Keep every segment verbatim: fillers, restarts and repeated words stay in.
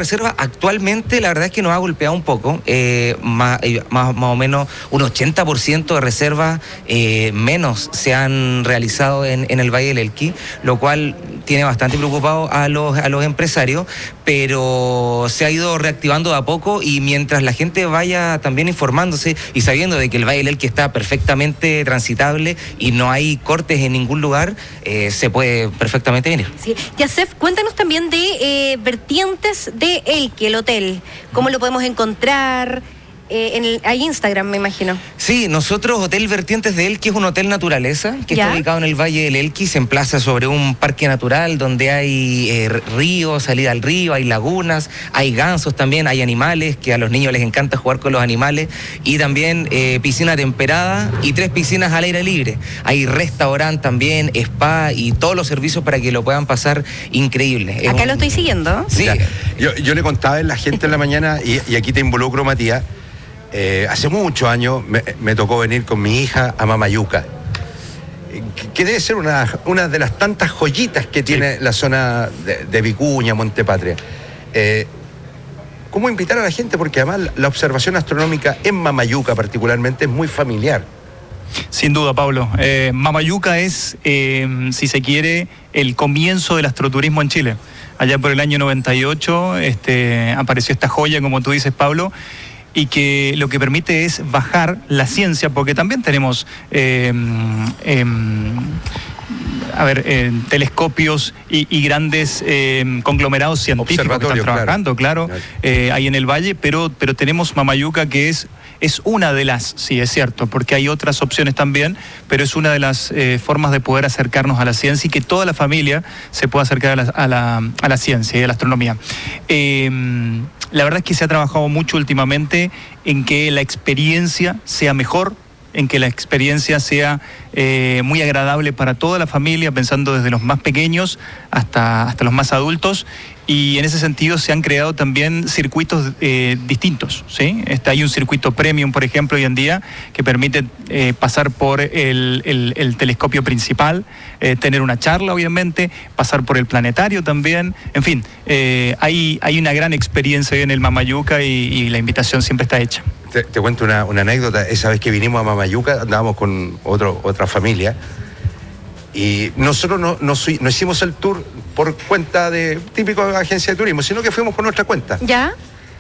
reserva actualmente la verdad es que nos ha golpeado un poco, eh, más, más, más o menos un ochenta por ciento de reservas eh, menos se han realizado en, en el Valle del Elqui, lo cual tiene bastante preocupado a los, a los empresarios, pero se ha ido reactivando de a poco, y mientras la gente vaya también informándose y sabiendo de que el Valle del Elqui está perfectamente transitable y no hay cortes en ningún lugar, eh, se puede perfectamente venir. Sí. Yasef, cuéntanos también de eh, Vertientes de Elqui, el hotel. ¿Cómo lo podemos encontrar? Eh, en el, hay Instagram, me imagino. Sí, nosotros, Hotel Vertientes de Elqui, es un hotel naturaleza que ¿Ya? está ubicado en el Valle del Elqui, se emplaza sobre un parque natural donde hay eh, ríos, salida al río, hay lagunas, hay gansos también, hay animales, que a los niños les encanta jugar con los animales, y también eh, piscina temperada y tres piscinas al aire libre. Hay restaurante también, spa y todos los servicios para que lo puedan pasar increíble. Es Acá un... lo estoy siguiendo. Sí. Mira, yo, yo le contaba a la gente en la mañana, y, y aquí te involucro, Matías. Eh, hace muchos años me, me tocó venir con mi hija a Mamayuca, que, que debe ser una, una de las tantas joyitas que tiene sí. la zona de, de Vicuña, Montepatria. Eh, ¿Cómo invitar a la gente? Porque además la observación astronómica en Mamayuca particularmente es muy familiar. Sin duda, Pablo. Eh, Mamayuca es, eh, si se quiere, el comienzo del astroturismo en Chile. Allá por el año noventa y ocho este, apareció esta joya, como tú dices, Pablo, y que lo que permite es bajar la ciencia, porque también tenemos eh, eh, a ver, eh, telescopios y, y grandes eh, conglomerados científicos que están trabajando, claro, claro eh, ahí en el valle, pero, pero tenemos Mamayuca, que es Es una de las, sí, es cierto, porque hay otras opciones también, pero es una de las eh, formas de poder acercarnos a la ciencia y que toda la familia se pueda acercar a la, a la, a la ciencia y a la astronomía. Eh, la verdad es que se ha trabajado mucho últimamente en que la experiencia sea mejor, en que la experiencia sea eh, muy agradable para toda la familia, pensando desde los más pequeños hasta, hasta los más adultos. Y en ese sentido se han creado también circuitos eh, distintos, ¿sí? Está, hay un circuito premium, por ejemplo, hoy en día, que permite eh, pasar por el, el, el telescopio principal, eh, tener una charla, obviamente, pasar por el planetario también. En fin, eh, hay, hay una gran experiencia hoy en el Mamayuca, y, y la invitación siempre está hecha. Te, te cuento una, una anécdota. Esa vez que vinimos a Mamayuca, andábamos con otro, otra familia, y nosotros no, no, no hicimos el tour por cuenta de típico agencia de turismo, sino que fuimos por nuestra cuenta. ¿Ya?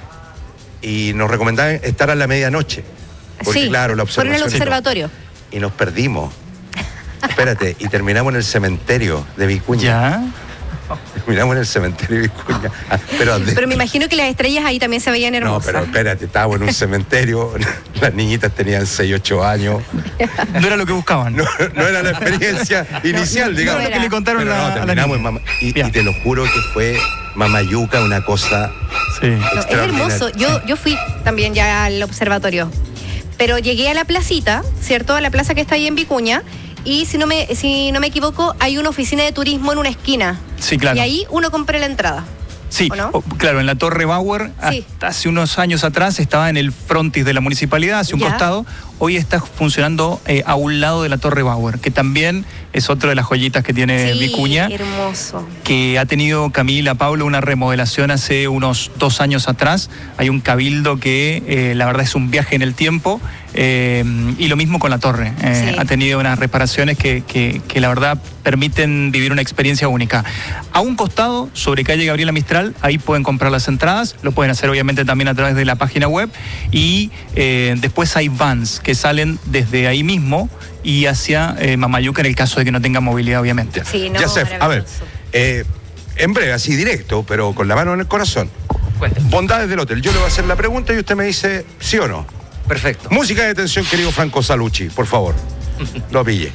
Y nos recomendaban estar a la medianoche. Porque, sí, claro, la observación. por el observatorio. Y nos perdimos. Espérate, y terminamos en el cementerio de Vicuña. ¿Ya? Terminamos en el cementerio de Vicuña. Ah, pero, de... pero me imagino que las estrellas ahí también se veían hermosas. No, pero espérate, estábamos en un cementerio, las niñitas tenían seis, ocho años. No era lo que buscaban. No, no era la experiencia inicial, no, digamos. No era lo que le contaron pero la, no, terminamos en Mama... y, y te lo juro que fue Mamayuca una cosa sí. No, es hermoso. Yo, yo fui también ya al observatorio, pero llegué a la placita, ¿cierto? A la plaza que está ahí en Vicuña. Y si no me si no me equivoco, hay una oficina de turismo en una esquina. Sí, claro. Y ahí uno compra la entrada. Sí, ¿o no? o, claro, en la Torre Bauer, sí. hasta hace unos años atrás estaba en el frontis de la municipalidad, hacia un ¿Ya? costado. Hoy está funcionando eh, a un lado de la Torre Bauer, que también es otra de las joyitas que tiene sí, Vicuña. Hermoso. Que ha tenido, Camila, Pablo, una remodelación hace unos dos años atrás. Hay un cabildo que eh, la verdad es un viaje en el tiempo. Eh, y lo mismo con la torre. Eh, sí. Ha tenido unas reparaciones que, que, que la verdad permiten vivir una experiencia única. A un costado, sobre calle Gabriela Mistral, ahí pueden comprar las entradas. Lo pueden hacer obviamente también a través de la página web. Y eh, después hay vans que salen desde ahí mismo y hacia eh, Mamayuca, en el caso de que no tenga movilidad, obviamente. Sí, no, Yasef, a ver, eh, en breve, así directo, pero con la mano en el corazón. Cuéntame. Bondades del hotel. Yo le voy a hacer la pregunta y usted me dice sí o no. Perfecto. Música de tensión, querido Franco Salucci, por favor. Lo pille.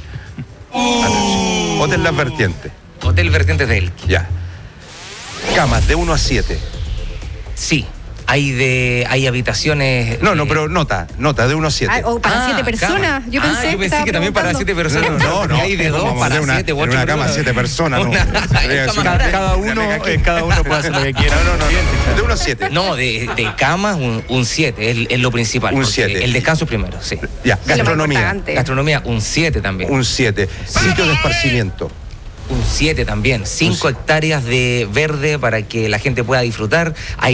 Uh. Hotel Las Vertientes. Hotel Vertientes de Elqui. Ya. Camas de uno a siete. Sí. Hay de hay habitaciones. No, no, eh... pero nota, nota, de uno a siete. Ah, o para ah, siete personas. Yo pensé, ah, yo pensé que, que también para siete personas. No, no. Hay de dos para una, siete, en una cama siete personas. No. Cada, cada uno, eh, cada uno puede hacer lo que quiera. No, no, no. De uno a siete. No, de, de camas un siete, es, es lo principal. Un siete. El descanso primero, sí. Ya, gastronomía. Gastronomía, un siete también. Un siete. Sitio de esparcimiento. Un siete también. Cinco hectáreas de verde para que la gente pueda disfrutar. Hay